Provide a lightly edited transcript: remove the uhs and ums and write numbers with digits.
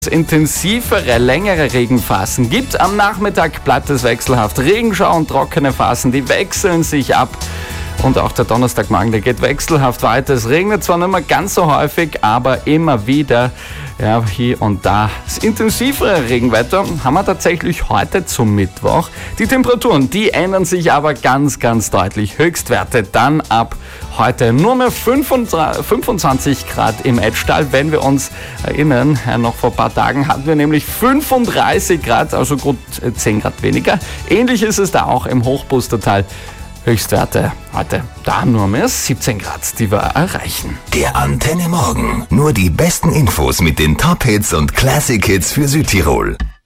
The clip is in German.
Intensivere, längere Regenphasen gibt. Am Nachmittag bleibt es wechselhaft. Regenschau und trockene Phasen, die wechseln sich ab. Und auch der Donnerstagmorgen, der geht wechselhaft weiter. Es regnet zwar nicht mehr ganz so häufig, aber immer wieder, ja, hier und da. Das intensivere Regenwetter haben wir tatsächlich heute zum Mittwoch. Die Temperaturen, die ändern sich aber ganz, ganz deutlich. Höchstwerte dann ab heute nur mehr 25 Grad im Etschtal. Wenn wir uns erinnern, noch vor ein paar Tagen hatten wir nämlich 35 Grad, also gut 10 Grad weniger. Ähnlich ist es da auch im Hochbustertal. Höchstwerte heute da nur mehr 17 Grad, die wir erreichen. Der Antenne Morgen. Nur die besten Infos mit den Top-Hits und Classic-Hits für Südtirol.